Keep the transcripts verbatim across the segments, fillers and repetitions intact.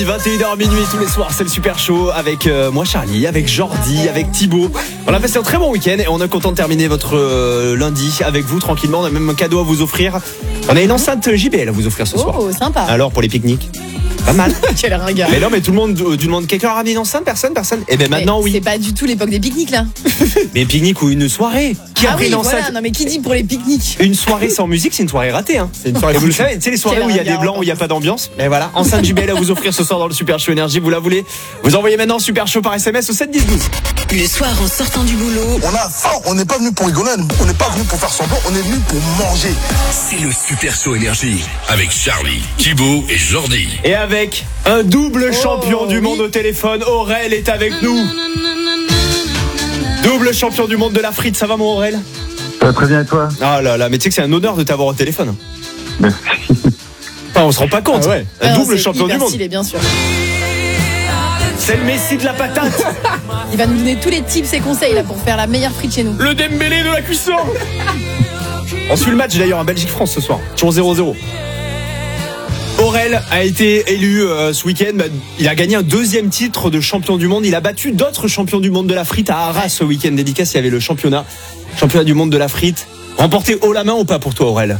vingt et une heures minuit tous les soirs, c'est le Super Show avec euh, moi Charlie, avec Jordi, avec Thibaut. On a passé un très bon week-end et on est content de terminer votre euh, lundi avec vous tranquillement. On a même un cadeau à vous offrir. On a une enceinte J B L à vous offrir ce soir. Oh, sympa. Alors pour les pique-niques, pas mal. Quel ringard. Mais non, mais tout le monde, euh, tout le monde, quelqu'un a ramené une enceinte, personne, personne. Et ben maintenant Mais oui. C'est pas du tout l'époque des pique-niques là. Mais pique-nique ou une soirée. Qui a Ah pris oui, une enceinte? voilà. Non mais qui dit pour les pique-niques? Une soirée sans musique, c'est une soirée ratée. Hein. C'est une soirée. Et vous le savez, tu sais les soirées Quel où il y a des ringard. blancs, où il n'y a pas d'ambiance. Et voilà, enceinte J B L à vous offrir ce soir dans le Super Show Énergie. Vous la voulez? Vous envoyez maintenant Super Show par S M S au sept dix douze. Le soir en sortant du boulot, On a faim, on n'est pas venu pour rigoler, on n'est pas venu pour faire semblant, on est venu pour manger. C'est le Super Show Énergie avec Charlie, Thibaut et Jordi. Et avec un double champion du oui. monde au téléphone, Aurel est avec nous. Double champion du monde de la frite, ça va mon Aurel? Ça va très bien et toi? Ah là là, mais tu sais que c'est un honneur de t'avoir au téléphone. Merci. Enfin, on se rend pas compte. Ah Un non, double c'est champion hyper du monde. stylé, bien sûr. C'est le Messi de la patate. Il va nous donner tous les tips et conseils là pour faire la meilleure frite chez nous. Le Dembélé de la cuisson. On suit le match d'ailleurs en Belgique-France ce soir. Toujours zéro zéro. Aurel a été élu euh, ce week-end. Bah, il a gagné un deuxième titre de champion du monde. Il a battu d'autres champions du monde de la frite à Arras ce week-end. Dédicace, il y avait le championnat. Championnat du monde de la frite. Remporté haut la main ou pas pour toi, Aurel?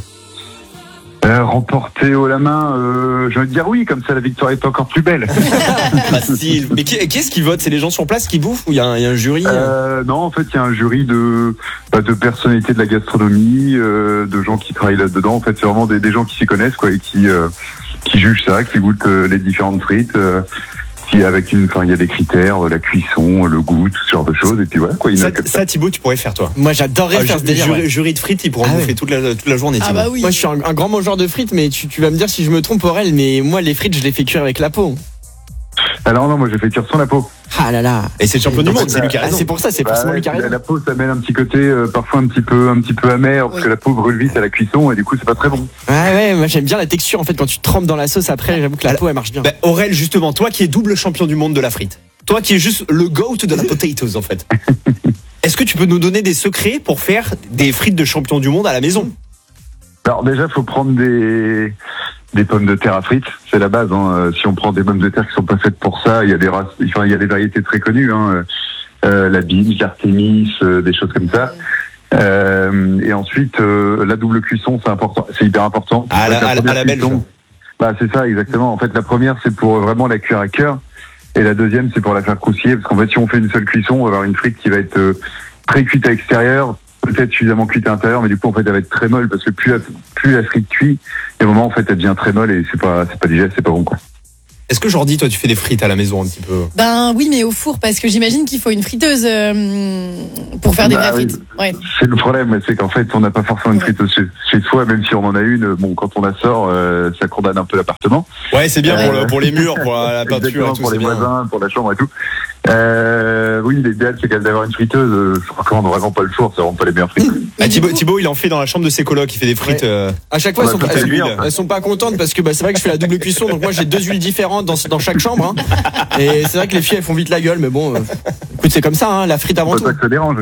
Euh, remporté haut la main, euh, j'ai envie de dire oui, comme ça la victoire est encore plus belle. Facile. Mais qui, qui est-ce qui vote? C'est les gens sur place qui bouffent ou il y, y a un jury? Euh, non, en fait, il y a un jury de, bah, de personnalités de la gastronomie, euh, de gens qui travaillent là-dedans. En fait, c'est vraiment des, des gens qui s'y connaissent, quoi, et qui, euh, qui jugent ça, qui goûtent euh, les différentes frites. Euh, qui avec une, enfin, il y a des critères, la cuisson, le goût, tout ce genre de choses. Et puis voilà, quoi. Il y en Ça, a comme ça. ça, Thibaut, tu pourrais faire toi. Moi, j'adorerais Ah, faire ju- ce délire. jury, ouais. jury de frites, ils pourront Ah bouffer ouais. toute, la, toute la journée. Ah Thibaut. bah oui. Moi, je suis un, un grand mangeur de frites, mais tu, tu vas me dire si je me trompe, Aurel, mais moi, les frites, je les fais cuire avec la peau. Alors non, moi j'ai fait cuire sans la peau. Ah là là. Et c'est le champion du monde, c'est lui qui a Ah, raison. c'est pour ça, c'est Bah, forcément lui qui a la, raison. la peau, ça mène un petit côté, euh, parfois un petit peu, un petit peu amer, parce Oui. que la peau brûle vite à la cuisson, et du coup c'est pas très bon. Ouais, ouais, moi, j'aime bien la texture, en fait, quand tu trempes dans la sauce après, j'avoue que la peau, elle marche bien. Bah, Aurel, justement, toi qui es double champion du monde de la frite, toi qui es juste le goat de la potatoes en fait, est-ce que tu peux nous donner des secrets pour faire des frites de champion du monde à la maison? Alors déjà, faut prendre des des pommes de terre à frites, c'est la base. Hein. Euh, Si on prend des pommes de terre qui sont pas faites pour ça, il y a des races, enfin il y a des variétés très connues, hein. euh, la Binge, l'Artémis, euh, des choses comme ça. Euh, et ensuite, euh, la double cuisson, c'est important, c'est hyper important. À la- En fait, à la- première à la belge. cuisson, Bah c'est ça, exactement. En fait, la première, c'est pour vraiment la cuire à cœur, et la deuxième, c'est pour la faire croustiller, parce qu'en fait, si on fait une seule cuisson, on va avoir une frite qui va être euh, très cuite à l'extérieur, peut-être suffisamment cuite à l'intérieur, mais du coup, en fait, elle va être très molle, parce que plus la, plus la frite cuit, et au moment, en fait, elle devient très molle, et c'est pas, c'est pas digeste, c'est pas bon, quoi. Est-ce que Jordi, toi tu fais des frites à la maison un petit peu? Ben oui, mais au four parce que j'imagine qu'il faut une friteuse euh, pour faire des Bah vraies oui. frites. Ouais. C'est le problème, c'est qu'en fait, on n'a pas forcément une friteuse chez, chez soi, même si on en a une, bon, quand on la sort, euh, ça condamne un peu l'appartement. Ouais, c'est bien Ouais. pour, le- pour les murs, pour la peinture Exactement, et tout, pour c'est les bien. voisins, pour la chambre et tout. Euh, oui, l'idéal, c'est quand même d'avoir une friteuse. Euh, je recommande vraiment pas le four, c'est vraiment pas les meilleures frites. Ah, Et du Thibaut, coup- Thibaut, il en fait dans la chambre de ses colocs, il fait des frites. Ouais. euh, À chaque fois, Ouais, elles, sont, faut elles, faire sont, l'huile. elles sont pas contentes parce que bah, c'est vrai que je fais la double cuisson, donc moi j'ai deux huiles différentes dans, dans chaque chambre. Hein. Et c'est vrai que les filles elles font vite la gueule, mais bon, euh, écoute, c'est comme ça, hein, la frite avant Faut tout. pas que ça dérange.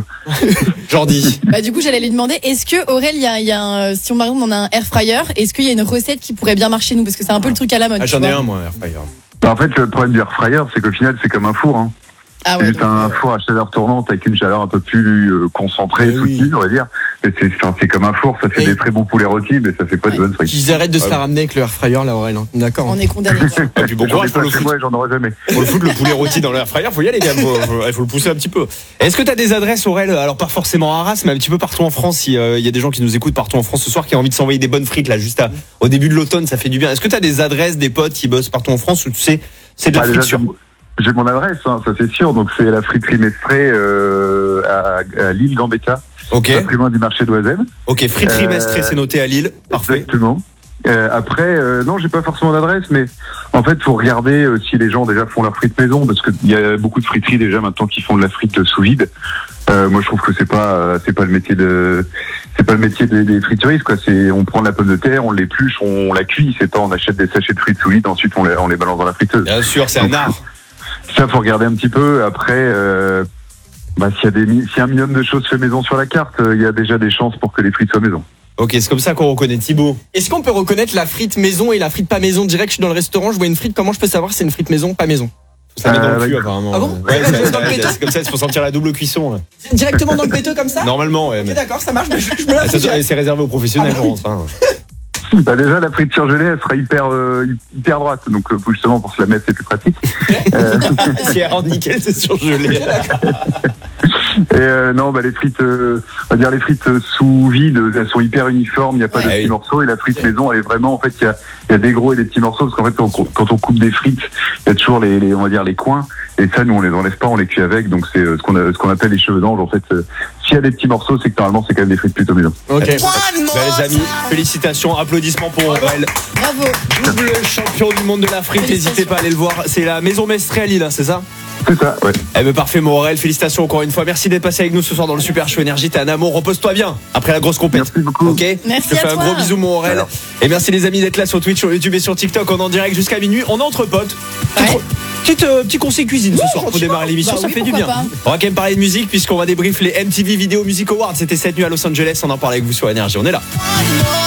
Jordi. Bah du coup j'allais lui demander, est-ce que Aurel, il y a, il y a un, si on par exemple on a un air fryer, est-ce qu'il y a une recette qui pourrait bien marcher nous parce que c'est un peu le truc à la mode. Ah, tu j'en ai vois. un, moi, air fryer. Bah, en fait, le problème du air fryer, c'est qu'au final, c'est comme un four. Hein. Ah C'est ouais. juste donc, un four à chaleur tournante avec une chaleur un peu plus euh, concentrée, Eh oui. soutenue, on va dire. Mais c'est, enfin, c'est comme un four, ça fait Et- des très bons poulets rôtis, mais ça fait pas de Ouais. bonnes frites. Qu'ils arrêtent de se Ouais. la ramener avec le air fryer, là, Aurel. Hein. D'accord. on est condamné. Et puis bon J'en ai courage pour pas le chez foot. moi et j'en aurai jamais. Pour le foot, le poulet rôti dans l'air fryer, faut y aller quand même. Faut, faut, il faut le pousser un petit peu. Est-ce que tu as des adresses, Aurel? Alors pas forcément à Arras, mais un petit peu partout en France. Il y a des gens qui nous écoutent partout en France ce soir qui ont envie de s'envoyer des bonnes frites là, juste à, au début de l'automne, ça fait du bien. Est-ce que tu as des adresses, des potes qui bossent partout en France où tu sais, c'est de la Ah, déjà, friture? j'ai- J'ai mon adresse, hein, ça c'est sûr. Donc c'est la friterie Mestré euh, à, à Lille Gambetta, Ok, pas très loin du marché d'Oisem. ok. Friterie Euh, Mestré, c'est noté à Lille. Parfait. Exactement. Euh, après, euh, non, j'ai pas forcément d'adresse, mais en fait, faut regarder euh, si les gens déjà font leur frite maison, parce qu'il y a beaucoup de friteries déjà maintenant qui font de la frite sous vide. Euh, moi, je trouve que c'est pas, euh, c'est pas le métier de, c'est pas le métier des, des frituristes, quoi. C'est, on prend la pomme de terre, on l'épluche, on la cuit. C'est pas, on achète des sachets de frites sous vide, ensuite on les, on les balance dans la friteuse. Bien sûr, c'est un art. Ça, faut regarder un petit peu. Après, euh, bah, s'il y a des, mi- s'il y a un minimum de choses fait maison sur la carte, euh, il y a déjà des chances pour que les frites soient maison. Ok, c'est comme ça qu'on reconnaît Thibaut. Est-ce qu'on peut reconnaître la frite maison et la frite pas maison direct? Je suis dans le restaurant, je vois une frite, comment je peux savoir si c'est une frite maison, pas maison? Ça met dans Euh, le cul, ouais. apparemment. Ah bon Ouais, Dans le c'est- péteux c'est comme ça, c'est pour sentir la double cuisson. là. Directement dans le péteux comme ça? Normalement, ouais. Ok, Mais... d'accord, ça marche, mais je, je me la Ah, fais c'est direct. c'est réservé aux professionnels, Ah, je pense. hein. Bah déjà la frite surgelée elle sera hyper euh, hyper droite donc euh, justement pour se la mettre c'est plus pratique. Euh, Si elle rentre nickel, c'est surgelé. et euh, non bah les frites euh, on va dire les frites euh, sous vide elles sont hyper uniformes, il n'y a pas Ouais, de petits oui. morceaux et la frite maison elle est vraiment en fait il y a, il y a des gros et des petits morceaux parce qu'en fait quand, on- quand on coupe des frites il y a toujours les, les on va dire les coins et ça nous on les enlève pas on les cuit avec donc c'est euh, ce qu'on a, ce qu'on appelle les cheveux d'ange en fait euh, s'il y a des petits morceaux c'est que normalement c'est quand même des frites plutôt maison. Ok. Bah, les amis, félicitations, applaudissements pour Aurel, Bravo. double champion du monde de la frite. N'hésitez pas à aller le voir. C'est la Maison Mestré à Lille, hein, c'est ça? C'est ça ouais. Eh ben parfait, mon Aurel. Félicitations encore une fois. Merci d'être passé avec nous ce soir dans le Super Show Énergie. T'es un amour. Repose-toi bien après la grosse compète. Merci beaucoup. Ok. Merci Je te fais à un toi. gros bisou, mon Aurel. Alors. Et merci les amis d'être là sur Twitch, sur YouTube et sur TikTok. On est en direct jusqu'à minuit. On est entre potes. Ouais. Petite, euh, petit conseil cuisine ce Ouais, soir pour gentiment. démarrer l'émission, Bah ça oui, fait du pourquoi bien. pas. On va quand même parler de musique puisqu'on va débrief les M T V Video Music Awards. C'était cette nuit à Los Angeles. On en parle avec vous sur Énergie. On est là.